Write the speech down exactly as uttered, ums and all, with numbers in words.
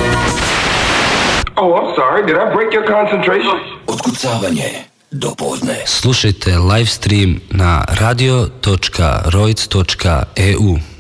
Oh, I'm sorry. Did I break your concentration? Otkucavanje do podne. Slušajte live stream na radio točka roic točka e u.